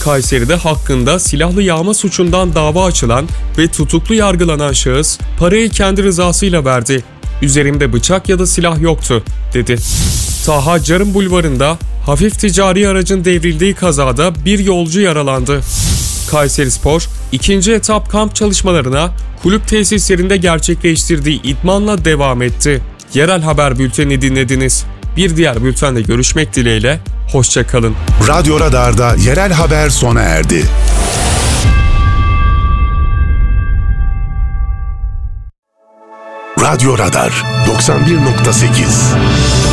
Kayseri'de hakkında silahlı yağma suçundan dava açılan ve tutuklu yargılanan şahıs parayı kendi rızasıyla verdi. "Üzerimde bıçak ya da silah yoktu," dedi. Taha Carım Bulvarı'nda hafif ticari aracın devrildiği kazada bir yolcu yaralandı. Kayserispor, ikinci etap kamp çalışmalarına kulüp tesislerinde gerçekleştirdiği idmanla devam etti. Yerel Haber Bülteni dinlediniz. Bir diğer bültende görüşmek dileğiyle, hoşça kalın. Radyo Radar'da yerel haber sona erdi. Radyo Radar 91.8